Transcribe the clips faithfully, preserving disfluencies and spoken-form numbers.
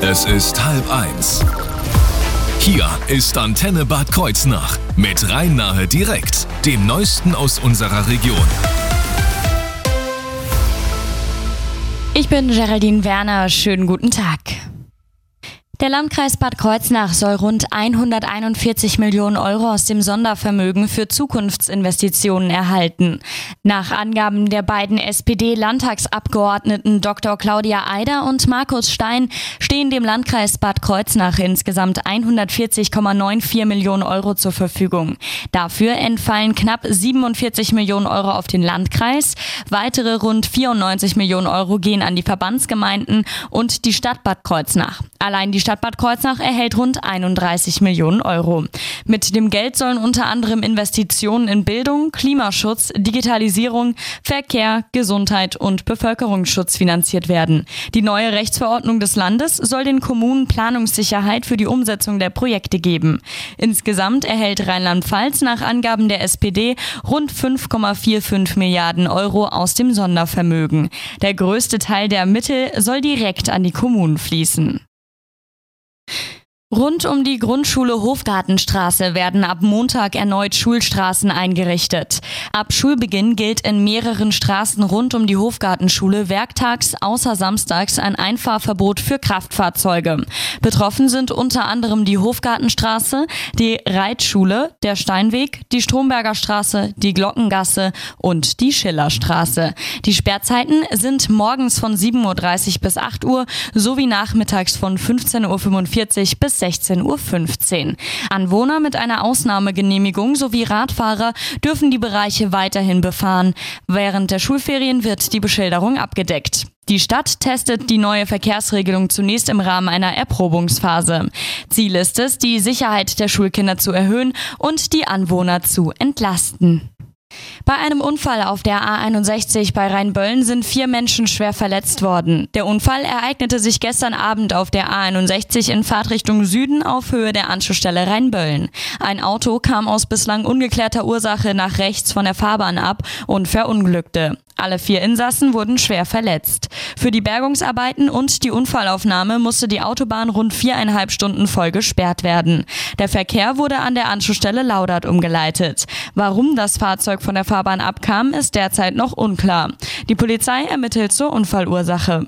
Es ist halb eins. Hier ist Antenne Bad Kreuznach mit Rhein-Nahe direkt, dem Neuesten aus unserer Region. Ich bin Geraldine Werner, schönen guten Tag. Der Landkreis Bad Kreuznach soll rund hunderteinundvierzig Millionen Euro aus dem Sondervermögen für Zukunftsinvestitionen erhalten. Nach Angaben der beiden S P D-Landtagsabgeordneten Doktor Claudia Eider und Markus Stein stehen dem Landkreis Bad Kreuznach insgesamt hundertvierzig Komma vierundneunzig Millionen Euro zur Verfügung. Dafür entfallen knapp siebenundvierzig Millionen Euro auf den Landkreis, weitere rund vierundneunzig Millionen Euro gehen an die Verbandsgemeinden und die Stadt Bad Kreuznach. Allein die Stadt Bad Kreuznach erhält rund einunddreißig Millionen Euro. Mit dem Geld sollen unter anderem Investitionen in Bildung, Klimaschutz, Digitalisierung, Verkehr, Gesundheit und Bevölkerungsschutz finanziert werden. Die neue Rechtsverordnung des Landes soll den Kommunen Planungssicherheit für die Umsetzung der Projekte geben. Insgesamt erhält Rheinland-Pfalz nach Angaben der S P D rund fünf Komma fünfundvierzig Milliarden Euro aus dem Sondervermögen. Der größte Teil der Mittel soll direkt an die Kommunen fließen. Rund um die Grundschule Hofgartenstraße werden ab Montag erneut Schulstraßen eingerichtet. Ab Schulbeginn gilt in mehreren Straßen rund um die Hofgartenschule werktags außer samstags ein Einfahrverbot für Kraftfahrzeuge. Betroffen sind unter anderem die Hofgartenstraße, die Reitschule, der Steinweg, die Stromberger Straße, die Glockengasse und die Schillerstraße. Die Sperrzeiten sind morgens von sieben Uhr dreißig bis acht Uhr sowie nachmittags von fünfzehn Uhr fünfundvierzig bis sechzehn Uhr fünfzehn. Anwohner mit einer Ausnahmegenehmigung sowie Radfahrer dürfen die Bereiche weiterhin befahren. Während der Schulferien wird die Beschilderung abgedeckt. Die Stadt testet die neue Verkehrsregelung zunächst im Rahmen einer Erprobungsphase. Ziel ist es, die Sicherheit der Schulkinder zu erhöhen und die Anwohner zu entlasten. Bei einem Unfall auf der A einundsechzig bei Rheinböllen sind vier Menschen schwer verletzt worden. Der Unfall ereignete sich gestern Abend auf der A einundsechzig in Fahrtrichtung Süden auf Höhe der Anschlussstelle Rheinböllen. Ein Auto kam aus bislang ungeklärter Ursache nach rechts von der Fahrbahn ab und verunglückte. Alle vier Insassen wurden schwer verletzt. Für die Bergungsarbeiten und die Unfallaufnahme musste die Autobahn rund viereinhalb Stunden voll gesperrt werden. Der Verkehr wurde an der Anschlussstelle Laudert umgeleitet. Warum das Fahrzeug von der Fahrbahn abkam, ist derzeit noch unklar. Die Polizei ermittelt zur Unfallursache.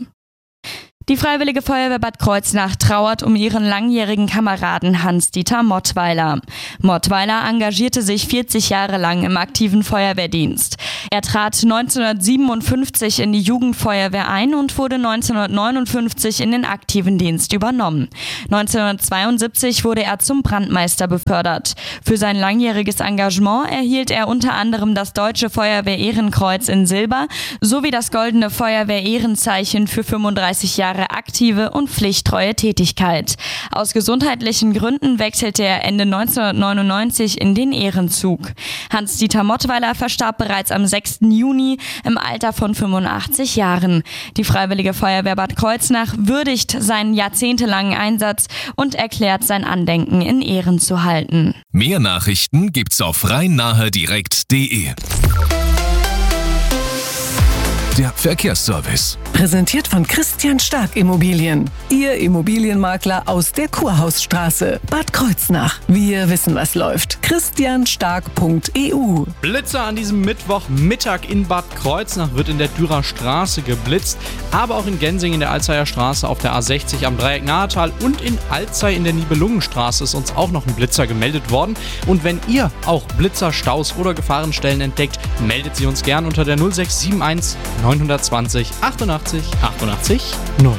Die Freiwillige Feuerwehr Bad Kreuznach trauert um ihren langjährigen Kameraden Hans-Dieter Mottweiler. Mottweiler engagierte sich vierzig Jahre lang im aktiven Feuerwehrdienst. Er trat neunzehnhundertsiebenundfünfzig in die Jugendfeuerwehr ein und wurde neunzehnhundertneunundfünfzig in den aktiven Dienst übernommen. neunzehnhundertzweiundsiebzig wurde er zum Brandmeister befördert. Für sein langjähriges Engagement erhielt er unter anderem das Deutsche Feuerwehr-Ehrenkreuz in Silber sowie das Goldene Feuerwehr-Ehrenzeichen für fünfunddreißig Jahre aktive und pflichttreue Tätigkeit. Aus gesundheitlichen Gründen wechselte er Ende neunzehnhundertneunundneunzig in den Ehrenzug. Hans-Dieter Mottweiler verstarb bereits am sechsten Juni im Alter von fünfundachtzig Jahren. Die Freiwillige Feuerwehr Bad Kreuznach würdigt seinen jahrzehntelangen Einsatz und erklärt sein Andenken in Ehren zu halten. Mehr Nachrichten gibt's auf rhein-nahe direkt punkt de. Der Verkehrsservice. Präsentiert von Christian Stark Immobilien. Ihr Immobilienmakler aus der Kurhausstraße. Bad Kreuznach. Wir wissen, was läuft. christian stark punkt e u. Blitzer an diesem Mittwochmittag in Bad Kreuznach wird in der Dürer Straße geblitzt, aber auch in Gensing in der Alzeyer Straße auf der A sechzig am Dreieck Nahetal und in Alzey in der Nibelungenstraße ist uns auch noch ein Blitzer gemeldet worden. Und wenn ihr auch Blitzer, Staus oder Gefahrenstellen entdeckt, meldet sie uns gern unter der null sechs sieben eins neunhundertzwanzig achtundachtzig achtundachtzig null.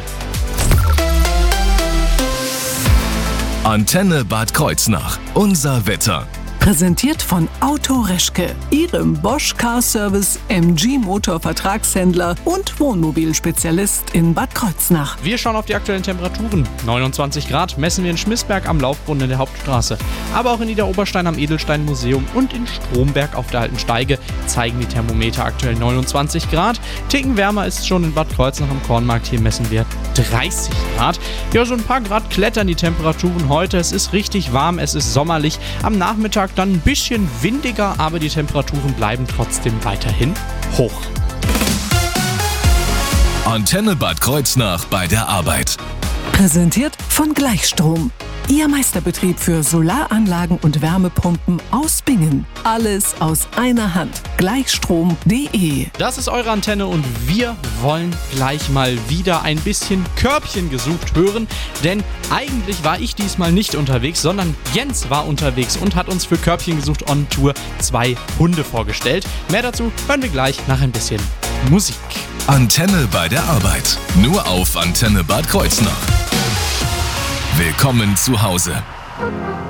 Antenne Bad Kreuznach. Unser Wetter. Präsentiert von Auto Reschke, Ihrem Bosch Car Service M G Motor Vertragshändler und Wohnmobilspezialist in Bad Kreuznach. Wir schauen auf die aktuellen Temperaturen. neunundzwanzig Grad messen wir in Schmissberg am Laufbrunnen in der Hauptstraße. Aber auch in Niederoberstein am Edelstein-Museum und in Stromberg auf der Alten Steige zeigen die Thermometer aktuell neunundzwanzig Grad. Ticken wärmer ist es schon in Bad Kreuznach am Kornmarkt. Hier messen wir dreißig Grad. Ja, so ein paar Grad klettern die Temperaturen heute. Es ist richtig warm, es ist sommerlich. Am Nachmittag dann ein bisschen windiger, aber die Temperaturen bleiben trotzdem weiterhin hoch. Antenne Bad Kreuznach bei der Arbeit. Präsentiert von Gleichstrom. Ihr Meisterbetrieb für Solaranlagen und Wärmepumpen aus Bingen. Alles aus einer Hand. Gleichstrom punkt de. Das ist eure Antenne und wir wollen gleich mal wieder ein bisschen Körbchen gesucht hören, denn eigentlich war ich diesmal nicht unterwegs, sondern Jens war unterwegs und hat uns für Körbchen gesucht on Tour zwei Hunde vorgestellt. Mehr dazu hören wir gleich nach ein bisschen Musik. Antenne bei der Arbeit. Nur auf Antenne Bad Kreuznach. Willkommen zu Hause.